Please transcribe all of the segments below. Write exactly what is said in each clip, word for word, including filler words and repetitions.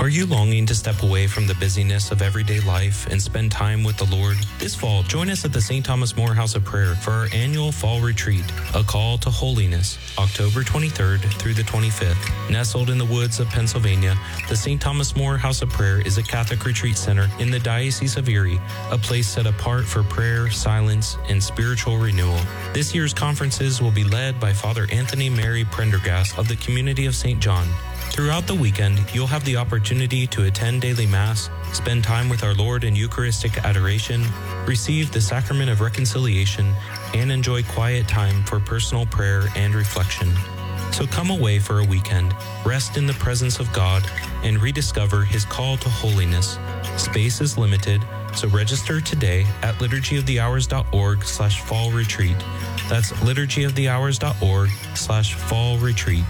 Are you longing to step away from the busyness of everyday life and spend time with the Lord? This fall, join us at the Saint Thomas More House of Prayer for our annual fall retreat, A Call to Holiness, October twenty-third through the twenty-fifth. Nestled in the woods of Pennsylvania, the Saint Thomas More House of Prayer is a Catholic retreat center in the Diocese of Erie, a place set apart for prayer, silence, and spiritual renewal. This year's conferences will be led by Father Anthony Mary Prendergast of the Community of Saint John. Throughout the weekend, you'll have the opportunity to attend daily Mass, spend time with our Lord in Eucharistic adoration, receive the Sacrament of Reconciliation, and enjoy quiet time for personal prayer and reflection. So come away for a weekend, rest in the presence of God, and rediscover His call to holiness. Space is limited, so register today at liturgyofthehours.org slash fall retreat. That's liturgyofthehours.org slash fall retreat.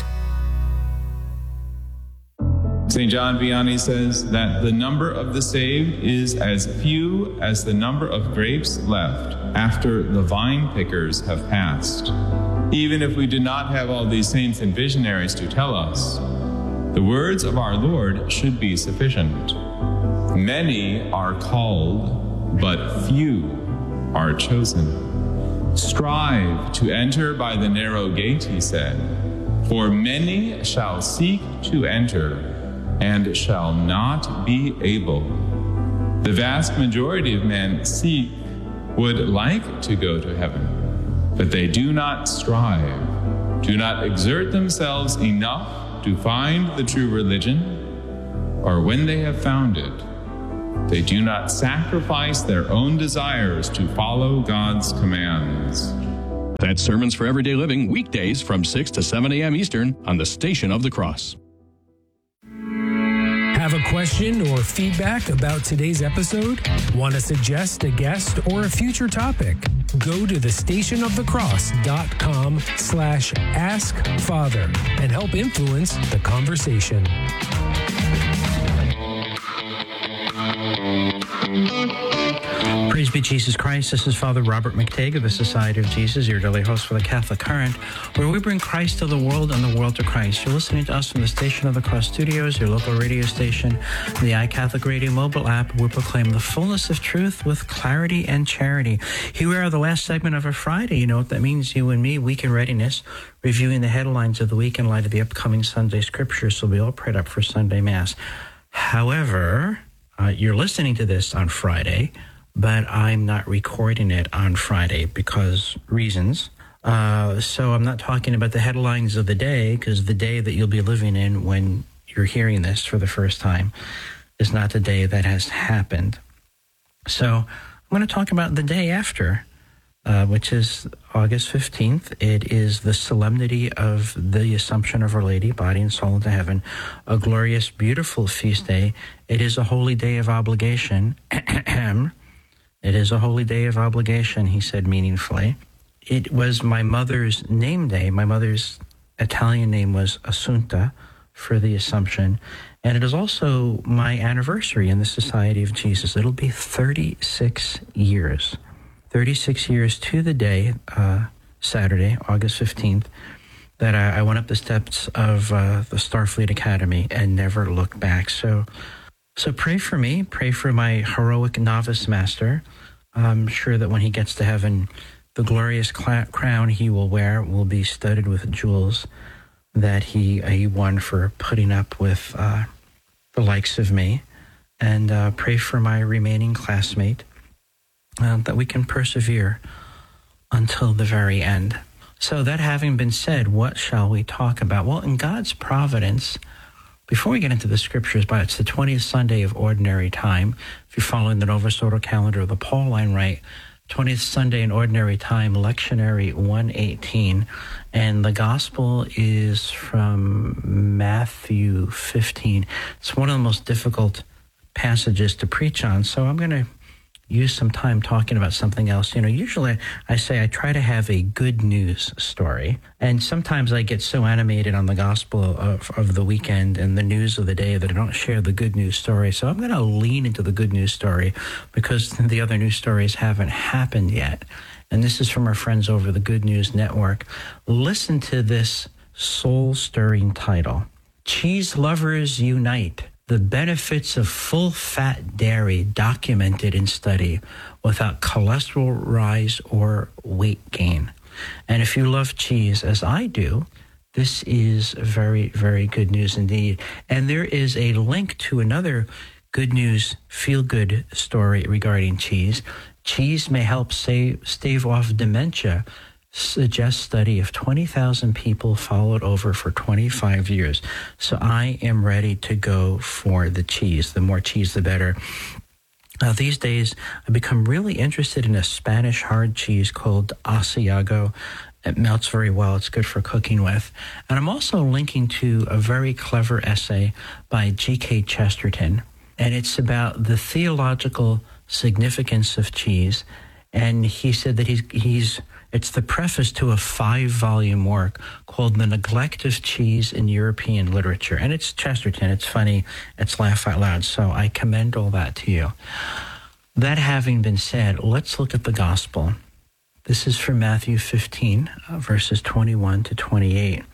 Saint John Vianney says that the number of the saved is as few as the number of grapes left after the vine pickers have passed. Even if we did not have all these saints and visionaries to tell us, the words of our Lord should be sufficient. Many are called, but few are chosen. Strive to enter by the narrow gate, he said, for many shall seek to enter and shall not be able. The vast majority of men seek, would like to go to heaven, but they do not strive, do not exert themselves enough to find the true religion, or when they have found it, they do not sacrifice their own desires to follow God's commands. That's Sermons for Everyday Living, weekdays from six to seven a.m. Eastern on the Station of the Cross. Have a question or feedback about today's episode? Want to suggest a guest or a future topic? Go to the station of the cross dot com slash ask father and help influence the conversation. Praise be Jesus Christ. This is Father Robert McTague of the Society of Jesus, your daily host for the Catholic Current, where we bring Christ to the world and the world to Christ. You're listening to us from the Station of the Cross Studios, your local radio station, the iCatholic Radio mobile app. We proclaim the fullness of truth with clarity and charity. Here we are, the last segment of our Friday. You know what that means, you and me, week in readiness, reviewing the headlines of the week in light of the upcoming Sunday scriptures, so we all prayed up for Sunday Mass. However, uh, you're listening to this on Friday, but I'm not recording it on Friday because reasons. Uh, so I'm not talking about the headlines of the day, because the day that you'll be living in when you're hearing this for the first time is not the day that has happened. So I'm going to talk about the day after, uh, which is August fifteenth. It is the solemnity of the Assumption of Our Lady, body and soul into heaven, a glorious, beautiful feast day. It is a holy day of obligation. It is a holy day of obligation, he said meaningfully. It was my mother's name day. My mother's Italian name was Assunta for the Assumption. And it is also my anniversary in the Society of Jesus. It'll be thirty-six years. thirty-six years to the day, uh, Saturday, August fifteenth, that I, I went up the steps of uh, the Starfleet Academy and never looked back. So So pray for me, pray for my heroic novice master. I'm sure that when he gets to heaven, the glorious cl- crown he will wear will be studded with jewels that he, he won for putting up with uh, the likes of me. And uh, pray for my remaining classmate, uh, that we can persevere until the very end. So that having been said, what shall we talk about? Well, in God's providence, before we get into the scriptures, but it's the twentieth Sunday of Ordinary Time. If you're following the Novus Ordo calendar, the Pauline Rite, twentieth Sunday in Ordinary Time, Lectionary one eighteen. And the Gospel is from Matthew fifteen. It's one of the most difficult passages to preach on, so I'm going to use some time talking about something else. You know, usually I say I try to have a good news story, and sometimes I get so animated on the gospel of, of the weekend and the news of the day that I don't share the good news story. So I'm going to lean into the good news story because the other news stories haven't happened yet. And this is from our friends over the Good News Network. Listen to this soul-stirring title. Cheese lovers unite. the benefits of full-fat dairy documented in study without cholesterol rise or weight gain. And if you love cheese, as I do, this is very, very good news indeed. And there is a link to another good news, feel-good story regarding cheese. Cheese may help save, stave off dementia, suggests study of twenty thousand people followed over for twenty-five years. So I am ready to go for the cheese. The more cheese, the better. Uh, these days, I've become really interested in a Spanish hard cheese called Asiago. It melts very well. It's good for cooking with. And I'm also linking to a very clever essay by G K Chesterton. And it's about the theological significance of cheese. And he said that he's he's it's the preface to a five-volume work called The Neglect of Cheese in European Literature. And it's Chesterton. It's funny. It's laugh out loud. So I commend all that to you. That having been said, let's look at the gospel. This is from Matthew fifteen, uh, verses twenty-one to twenty-eight.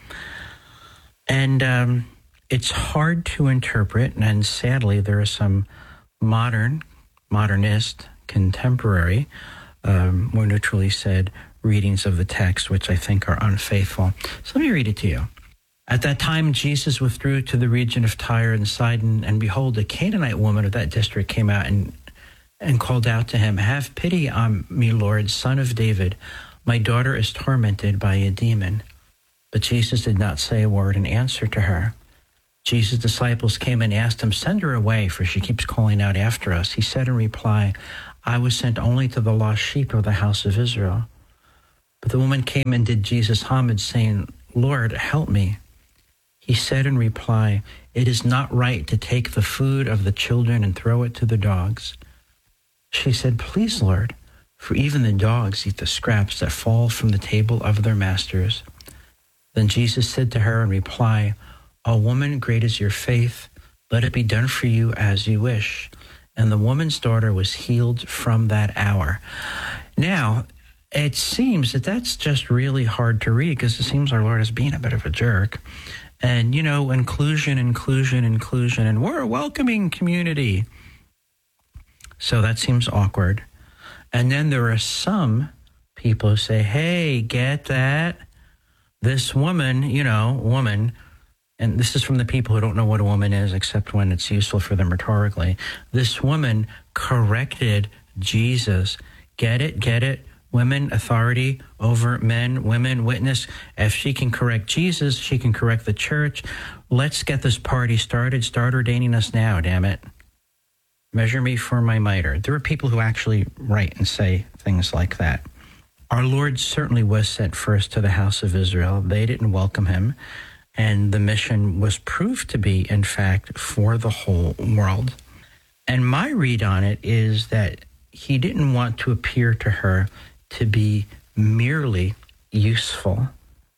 And um, it's hard to interpret, and sadly, there are some modern, modernist, contemporary, um, more neutrally said, readings of the text, which I think are unfaithful. So let me read it to you. At that time, Jesus withdrew to the region of Tyre and Sidon, and behold, a Canaanite woman of that district came out and, and called out to him, "Have pity on me, Lord, Son of David. My daughter is tormented by a demon." But Jesus did not say a word in answer to her. Jesus' disciples came and asked him, "Send her away, for she keeps calling out after us." He said in reply, "I was sent only to the lost sheep of the house of Israel." But the woman came and did Jesus homage, saying, "Lord, help me." He said in reply, "It is not right to take the food of the children and throw it to the dogs." She said, "Please, Lord, for even the dogs eat the scraps that fall from the table of their masters." Then Jesus said to her in reply, "O woman, great is your faith. Let it be done for you as you wish." And the woman's daughter was healed from that hour. Now, it seems that that's just really hard to read because it seems our Lord is being a bit of a jerk. And, you know, inclusion, inclusion, inclusion, and we're a welcoming community. So that seems awkward. And then there are some people who say, "Hey, get that? This woman, you know, woman," and this is from the people who don't know what a woman is except when it's useful for them rhetorically. "This woman corrected Jesus." Get it? Get it? Women, authority over men, women, witness. If she can correct Jesus, she can correct the church. Let's get this party started. Start ordaining us now, damn it. Measure me for my mitre. There are people who actually write and say things like that. Our Lord certainly was sent first to the house of Israel. They didn't welcome him. And the mission was proved to be, in fact, for the whole world. And my read on it is that he didn't want to appear to her to be merely useful.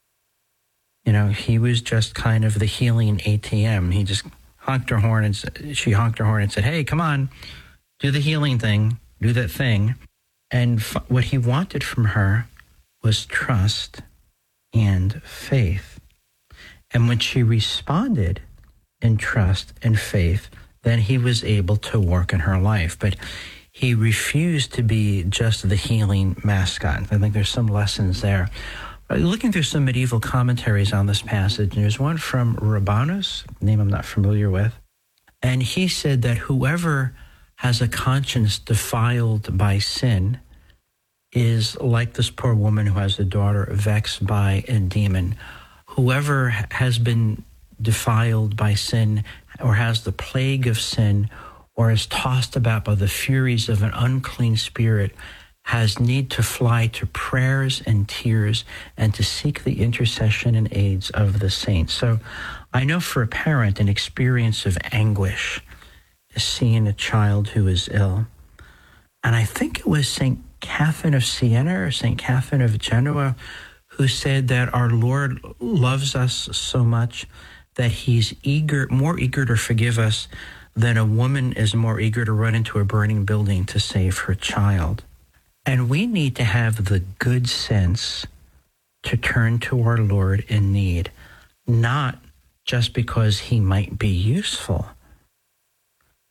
You know, he was just kind of the healing A T M. He just honked her horn and she honked her horn and said, "Hey, come on, do the healing thing, do that thing." And f- what he wanted from her was trust and faith. And when she responded in trust and faith, then he was able to work in her life. But he refused to be just the healing mascot. I think there's some lessons there. Looking through some medieval commentaries on this passage, and there's one from Rabanus, a name I'm not familiar with, and he said that whoever has a conscience defiled by sin is like this poor woman who has a daughter vexed by a demon. Whoever has been defiled by sin or has the plague of sin or is tossed about by the furies of an unclean spirit has need to fly to prayers and tears and to seek the intercession and aids of the saints. So I know for a parent, an experience of anguish is seeing a child who is ill. And I think it was Saint Catherine of Siena or Saint Catherine of Genoa who said that our Lord loves us so much that he's eager, more eager to forgive us than a woman is more eager to run into a burning building to save her child. And we need to have the good sense to turn to our Lord in need, not just because he might be useful,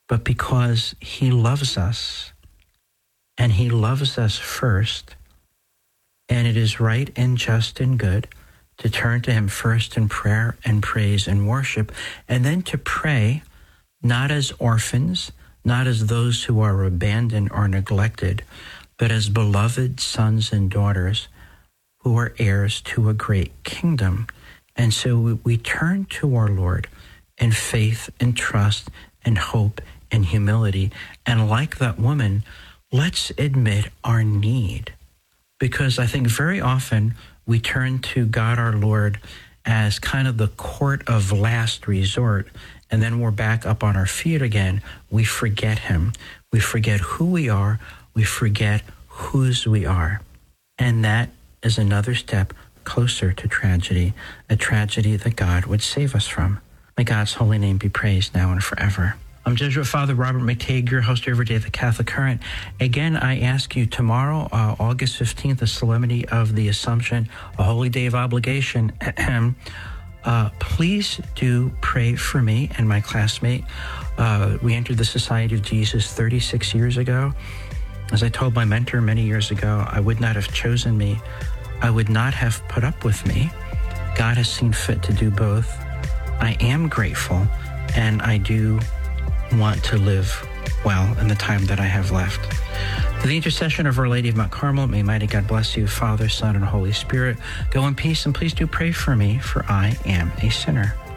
but because he loves us, and he loves us first, and it is right and just and good to turn to him first in prayer and praise and worship, and then to pray not as orphans, not as those who are abandoned or neglected, but as beloved sons and daughters who are heirs to a great kingdom. And so we, we turn to our Lord in faith and trust and hope and humility. And like that woman, let's admit our need. Because I think very often we turn to God our Lord as kind of the court of last resort, and then we're back up on our feet again. We forget him. We forget who we are. We forget whose we are. And that is another step closer to tragedy, a tragedy that God would save us from. May God's holy name be praised now and forever. I'm Jesuit Father Robert McTague, your host every day of the Catholic Current. Again, I ask you tomorrow, uh, August fifteenth, the Solemnity of the Assumption, a holy day of obligation. uh, please do pray for me and my classmate. Uh, we entered the Society of Jesus thirty-six years ago. As I told my mentor many years ago, I would not have chosen me. I would not have put up with me. God has seen fit to do both. I am grateful, and I do want to live well in the time that I have left. For the intercession of Our Lady of Mount Carmel, may mighty God bless you, Father, Son, and Holy Spirit. Go in peace, and please do pray for me, for I am a sinner.